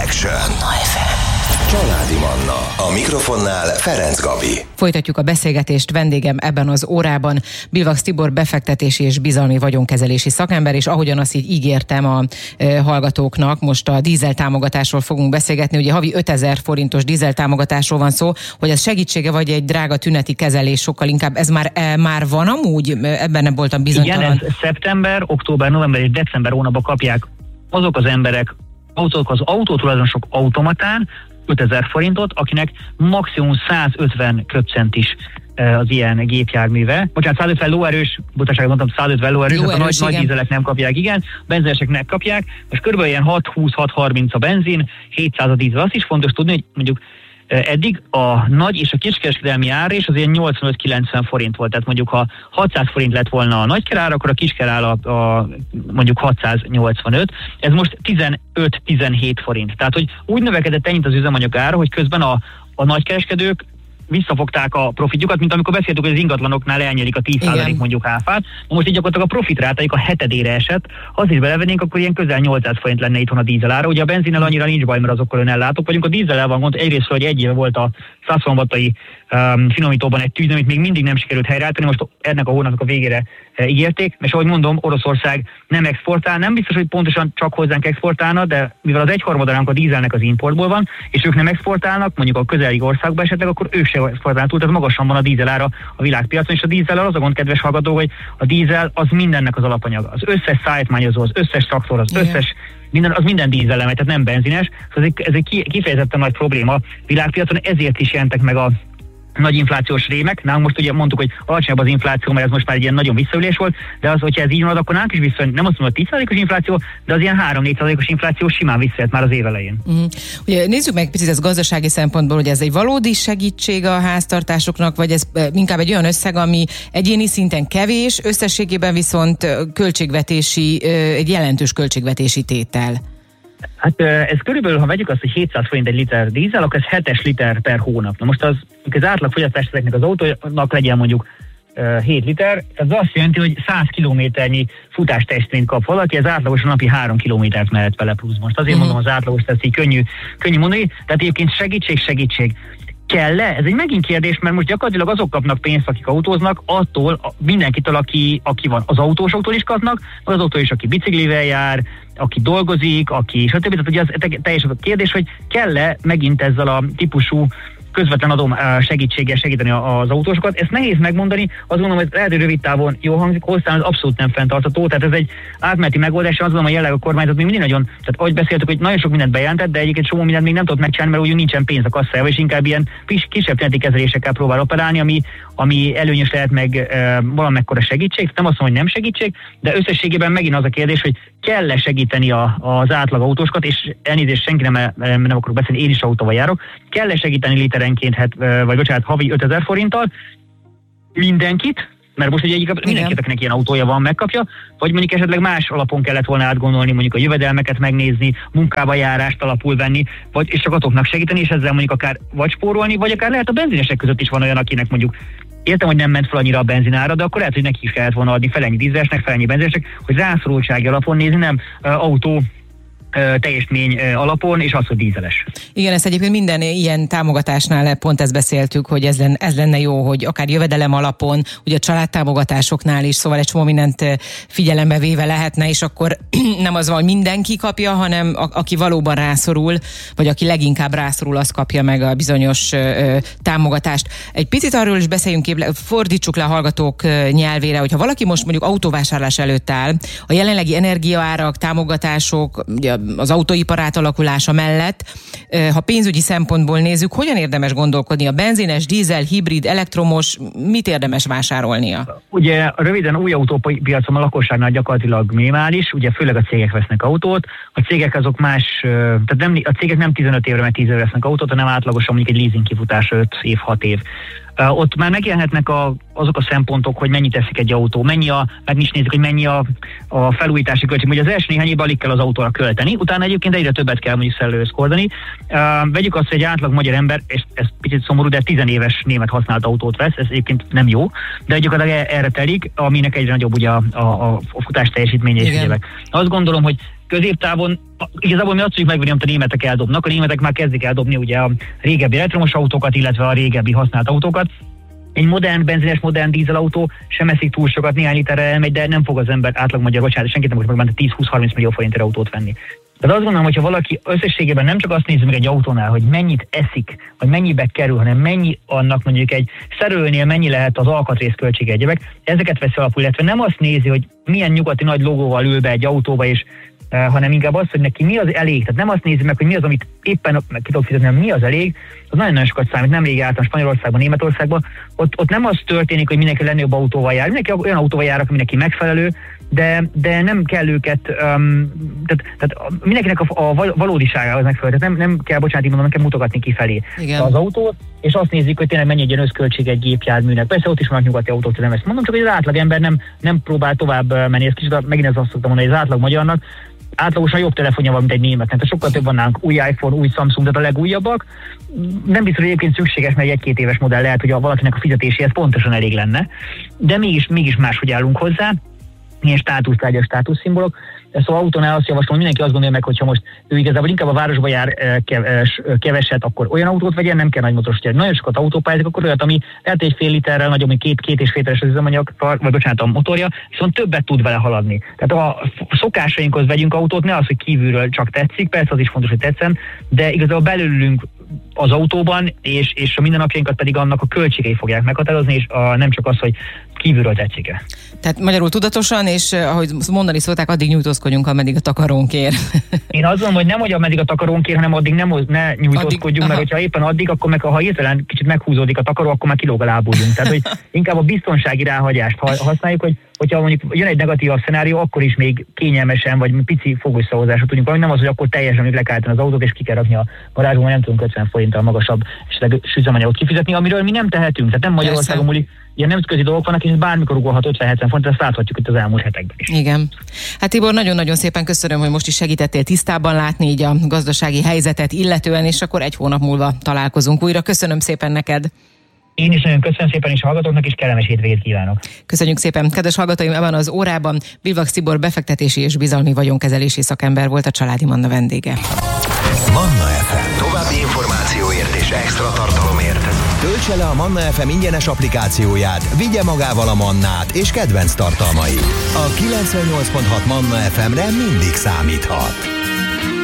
Action. Családi Manna. A mikrofonnál Ferenc Gabi. Folytatjuk a beszélgetést. Vendégem ebben az órában Bilvax Tibor befektetési és bizalmi vagyonkezelési szakember, és ahogyan azt így ígértem a hallgatóknak, most a dízel támogatásról fogunk beszélgetni. Ugye havi 5000 forintos dízel támogatásról van szó, hogy ez segítsége vagy egy drága tüneti kezelés, sokkal inkább. Ez már van amúgy? Ebben nem voltam bizonytalan. Igen, ez szeptember, október, november és december hónapban kapják azok az emberek, az autótulajdonosok automatán 5000 forintot, akinek maximum 150 köbcentis az ilyen gépjárműve. Bocsánat, 150 lóerős, bocsánat, mondtam 150 lóerős, a nagy dízelek nem kapják, igen, benzinesek megkapják, és körülbelül ilyen 6-20-6-30 a benzin, 700 a dízel. Azt is fontos tudni, hogy mondjuk eddig a nagy és a kiskereskedelmi árrés az ilyen 85-90 forint volt. Tehát mondjuk ha 600 forint lett volna a nagykerár, akkor a kiskerár a mondjuk 685. Ez most 15-17 forint. Tehát, hogy úgy növekedett ennyit az üzemanyag ára, hogy közben a nagykereskedők visszafogták a profitjukat, mint amikor beszéltük, hogy az ingatlanoknál elnyelik a 10% mondjuk áfát. Most így gyakorlatilag a profitrátájuk a hetedére esett. Ha azt is belevennénk, akkor ilyen közel 800 forint lenne itthon a dízelára. Ugye a benzinnel annyira nincs baj, mert azokkal önellátók vagyunk. A dízellel van gond, egyrészt, hogy egy éve volt a 120 wattai finomítóban egy tűz, amit még mindig nem sikerült helyreállítani, most ennek a hónapnak a végére ígérték, és ahogy mondom, Oroszország nem exportál, nem biztos, hogy pontosan csak hozzánk exportálna, de mivel az egyharmadánk a dízelnek az importból van, és ők nem exportálnak, mondjuk a közeli országba esetleg, akkor ők se exportálnak túl, tehát magasan van a dízelára a világpiacon, és a dízellel az a gond, kedves hallgató, hogy a dízel az mindennek az alapanyag. Az összes szállítmányozó, az összes traktor, az összes minden dízellel megy, tehát nem benzines. Ez egy kifejezetten nagy probléma világpiacon, ezért is jelentek meg a nagy inflációs rémek. Nálunk most ugye mondtuk, hogy alacsonyabb az infláció, mert ez most már egy ilyen nagyon visszaülés volt, de az, hogyha ez így van, akkor nálunk is visszajön, nem azt mondom, hogy 10%-os infláció, de az ilyen 3-4%-os infláció simán visszajött már az év elején. Ugye nézzük meg picit ez gazdasági szempontból, hogy ez egy valódi segítség a háztartásoknak, vagy ez inkább egy olyan összeg, ami egyéni szinten kevés, összességében viszont egy jelentős költségvetési tétel. Hát ez körülbelül, ha vegyük azt, hogy 700 forint egy liter dízel, akkor ez 7 liter per hónap. Na most az átlag fogyasztás ezeknek az autónak legyen mondjuk 7 liter, ez azt jelenti, hogy 100 kilométernyi futástestvényt kap valaki, ez átlagosan napi 3 kilométert mehet vele plusz. Most azért mondom az átlagos, ez így könnyű mondani, tehát egyébként segítség. Kell-e? Ez egy megint kérdés, mert most gyakorlatilag azok kapnak pénzt, akik autóznak, attól mindenkitől, aki van. Az autósoktól is kapnak, az autó is, aki biciklivel jár, aki dolgozik, aki stb. Tehát ugye az teljesen a kérdés, hogy kell-e megint ezzel a típusú közvetlen adom segítséggel segíteni az autósokat. Ezt nehéz megmondani, azt gondolom, hogy lehet, hogy rövid távon jó hangzik, hosszán az abszolút nem fenntartható, tehát ez egy átmeneti megoldás, azt gondolom, hogy jelenleg a kormányzat még mindig nagyon, tehát ahogy beszéltük, hogy nagyon sok mindent bejelentett, de egyébként csomó mindent még nem tudott megcsinálni, mert úgy nincsen pénz a kasszájába, és inkább ilyen kisebb tüneti kezelésekkel próbál operálni, ami előnyös lehet, meg valamekkora segítség, nem azt mondom, hogy nem segítség, de összességében megint az a kérdés, hogy kell-e segíteni az átlag autósokat, és elnézést, senki nem akarok beszélni, én is autóval járok, kell-e segíteni literenként, havi 5000 forinttal mindenkit, mert most ugye mindenkit, akinek ilyen autója van, megkapja, vagy mondjuk esetleg más alapon kellett volna átgondolni, mondjuk a jövedelmeket megnézni, munkába járást alapul venni, és csak azoknak segíteni, és ezzel mondjuk akár vagy spórolni, vagy akár lehet a benzinesek között is van olyan, akinek mondjuk értem, hogy nem ment fel annyira a benzinára, de akkor lehet, hogy neki is kellett volna adni felennyi dízelesnek, felennyi benzinesnek, hogy rászorultsági alapon nézni, nem autó teljesítmény alapon, és az, hogy dízeles. Igen, ezt egyébként minden ilyen támogatásnál pont ezt beszéltük, hogy ez lenne jó, hogy akár jövedelem alapon, ugye a családtámogatásoknál is, szóval egy csomó mindent figyelembe véve lehetne, és akkor nem az van, hogy mindenki kapja, hanem aki valóban rászorul, vagy aki leginkább rászorul, az kapja meg a bizonyos támogatást. Egy picit arról is beszéljünk, fordítsuk le a hallgatók nyelvére, hogyha valaki most mondjuk autóvásárlás előtt áll, a jelenlegi energiaárak, támogatások, ugye az autóipar átalakulása mellett, ha pénzügyi szempontból nézzük, hogyan érdemes gondolkodni a benzines, dízel, hibrid, elektromos, mit érdemes vásárolnia? Ugye röviden új autópiacon a lakosságnál gyakorlatilag minimális, ugye főleg a cégek vesznek autót, a cégek azok tehát a cégek nem 15 évre, meg 10 évre vesznek autót, hanem átlagosan mondjuk egy leasing kifutásra 5 év, 6 év. Ott már megjelenhetnek azok a szempontok, hogy mennyit teszik egy autó, meg is nézzük, hogy mennyi a felújítási költség. Ugye az első néhány évben alig kell az autóra költeni, utána egyébként egyre többet kell mondjuk szellőhöz hordani. Vegyük azt, hogy egy átlag magyar ember, és ez picit szomorú, de 10 éves német használt autót vesz, ez egyébként nem jó, de gyakorlatilag erre telik, aminek egyre nagyobb ugye a futás teljesítménye és egyébek. Azt gondolom, hogy középtávon igazából mi azt tudjuk megvenni, amit a németek eldobnak. A németek már kezdik eldobni ugye a régebbi elektromos autókat, illetve a régebbi használt autókat. Egy modern, benzines, modern dízelautó sem eszik túl sokat, néhány literre elmegy, de nem fog az ember átlag magyar, bocsánat, senkit nem fog megvenni 10-20-30 millió forintért autót venni. Tehát azt gondolom, hogyha valaki összességében nem csak azt nézi meg egy autónál, hogy mennyit eszik, vagy mennyibe kerül, hanem mennyi annak mondjuk egy szerelőnél mennyi lehet az alkatrészköltség egyebek, ezeket veszi alapul, illetve nem azt nézi, hogy milyen nyugati nagy logóval ül be egy autóba, és hanem inkább az, hogy neki mi az elég. Tehát nem azt nézi meg, hogy mi az, amit éppen ki tudok fizetni, hanem mi az elég, az nagyon-nagyon sokat számít. Nemrég jártam Spanyolországban, Németországban, ott nem az történik, hogy mindenki legnagyobb autóval jár. Mindenki olyan autóval jár, ami neki megfelelő, de nem kell őket, tehát mindenkinek a valódiságához megfelelő. Tehát nem kell, bocsánat, nem kell mutogatni kifelé az autót, és azt nézik, hogy tényleg mennyi egy ilyen összköltség egy gépjárműnek. Persze ott is vannak nyugati autók, nem ezt mondom, csak hogy az átlag ember nem próbál tovább menni. Ez kicsit megint azt szoktam mondani, hogy az átlag magyarnak átlagosan jobb telefonja van, mint egy németnek. Tehát sokkal több van nálunk új iPhone, új Samsung, tehát a legújabbak. Nem biztos, hogy egyébként szükséges, mert egy-két éves modell lehet, hogy valakinek a fizetéséhez pontosan elég lenne, de mégis máshogy állunk hozzá. Ilyen státusztárgyak, státuszszimbolok. Szóval autónál azt javaslom, hogy mindenki azt gondolja meg, hogyha most ő igazából inkább a városba jár keveset, akkor olyan autót vegyen, nem kell nagy motoros. Nagyon sokat autópályázik, akkor olyat, ami lehet egy fél literrel nagyobb, mint 2,5 literes az üzemanyag, vagy bocsánat, a motorja, viszont többet tud vele haladni. Tehát a szokásainkhoz vegyünk autót, ne az, hogy kívülről csak tetszik, persze az is fontos, hogy tetszen, de igazából belülünk az autóban, és a mindennapjainkat pedig annak a költségei fogják meghatározni, és nem csak az, hogy kívülről tetszik-e. Tehát magyarul tudatosan, és ahogy mondani szólták, addig nyújtózkodjunk, ameddig a takarónk ér. Én azt mondom, hogy nem, hogy ameddig a takarónk ér, hanem addig ne nyújtózkodjunk, mert hogyha éppen addig, akkor ha hirtelen kicsit meghúzódik a takaró, akkor már kilóg a lábújunk. Tehát, hogy inkább a biztonsági ráhagyást használjuk, hogyha mondjuk jön egy negatívabb szenárió, akkor is még kényelmesen, vagy pici fogószavazásra tudjunk valami, nem az, hogy akkor teljesen lekállítani az autót, és ki kell rakni a garázsban, nem tudunk 50 forinttal magasabb esetleg süzemanyagot kifizetni, amiről mi nem tehetünk. Tehát nem Magyarországon múlik, ilyen nemzetközi dolgok vannak, és bármikor ugolhat 50-70 fontot, ezt láthatjuk itt az elmúlt hetekben is. Igen. Hát Tibor, nagyon-nagyon szépen köszönöm, hogy most is segítettél tisztában látni így a gazdasági helyzetet illetően, és akkor egy hónap múlva találkozunk újra. Köszönöm szépen neked. Én is nagyon köszönöm szépen, és hallgatóknak is kellemes hétvégét kívánok. Köszönjük szépen. Kedves hallgatóim, ebben az órában Bilvax Tibor befektetési és bizalmi vagyonkezelési szakember volt a Családi Manna vendége. Manna FM. További információért és extra tartalomért töltse le a Manna FM ingyenes applikációját, vigye magával a Mannát és kedvenc tartalmait. A 98.6 Manna FM-re mindig számíthat.